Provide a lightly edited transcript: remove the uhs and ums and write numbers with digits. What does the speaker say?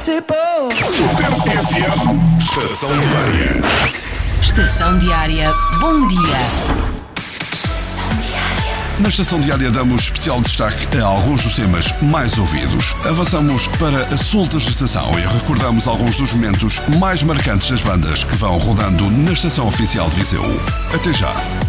Super FM, Estação Diária. Estação Diária, bom dia. Na Estação Diária damos especial destaque a alguns dos temas mais ouvidos. Avançamos para assuntos da estação e recordamos alguns dos momentos mais marcantes das bandas que vão rodando na Estação Oficial de Viseu. Até já!